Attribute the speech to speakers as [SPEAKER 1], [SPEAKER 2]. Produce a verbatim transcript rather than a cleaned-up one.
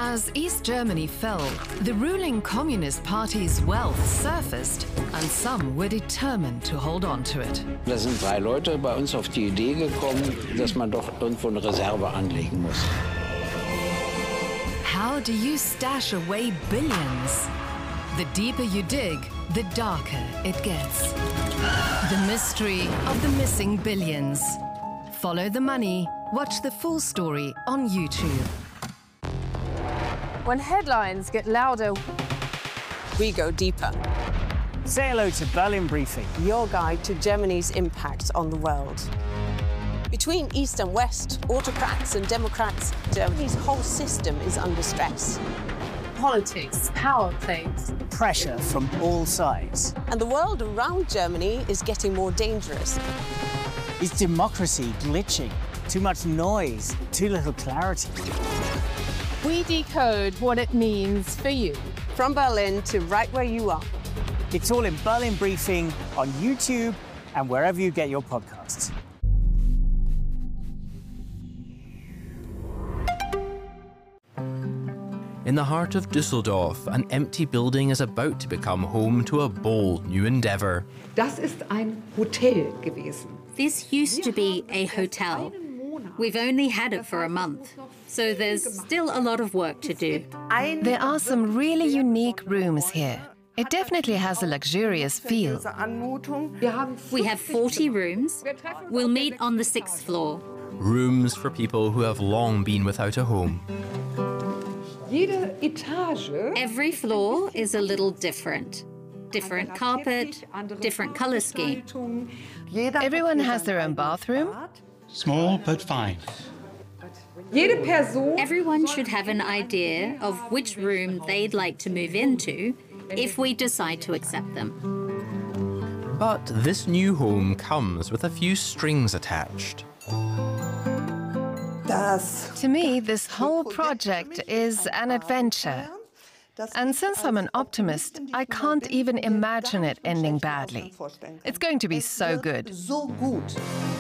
[SPEAKER 1] As East Germany fell, the ruling Communist Party's wealth surfaced, and some were determined to hold on to it.
[SPEAKER 2] Da sind drei Leute bei uns auf die Idee gekommen, dass man doch irgendwo eine Reserve anlegen muss.
[SPEAKER 1] How do you stash away billions? The deeper you dig, the darker it gets. The mystery of the missing billions. Follow the money. Watch the full story on YouTube.
[SPEAKER 3] When headlines get louder, we go deeper.
[SPEAKER 4] Say hello to Berlin Briefing,
[SPEAKER 3] Your guide to Germany's impact on the world. Between East and West, autocrats and democrats, Germany's whole system is under stress. Politics, power plays.
[SPEAKER 4] pressure from all sides.
[SPEAKER 3] And the world around Germany is getting more dangerous.
[SPEAKER 4] Is democracy glitching? Too much noise, too little clarity.
[SPEAKER 5] We decode what it means for you.
[SPEAKER 3] From Berlin to right where you are.
[SPEAKER 4] It's all in Berlin Briefing on YouTube and wherever you get your podcasts.
[SPEAKER 6] In the heart of Düsseldorf, an empty building is about to become home to a bold new endeavor.
[SPEAKER 7] Das ist ein Hotel gewesen.
[SPEAKER 8] This used to be a hotel. We've only had it for a month, so there's still a lot of work to do.
[SPEAKER 1] There are some really unique rooms here. It definitely has a luxurious feel.
[SPEAKER 8] We have forty rooms. We'll meet on the sixth floor.
[SPEAKER 6] Rooms for people who have long been without a home.
[SPEAKER 7] Jede Etage.
[SPEAKER 8] Every floor is a little different. Different carpet, different color scheme.
[SPEAKER 1] Everyone has their own bathroom.
[SPEAKER 9] Small but fine.
[SPEAKER 7] Jede Person.
[SPEAKER 8] Everyone should have an idea of which room they'd like to move into if we decide to accept them.
[SPEAKER 6] But this new home comes with a few strings attached.
[SPEAKER 1] To me, this whole project is an adventure. And since I'm an optimist, I can't even imagine it ending badly. It's going to be so good.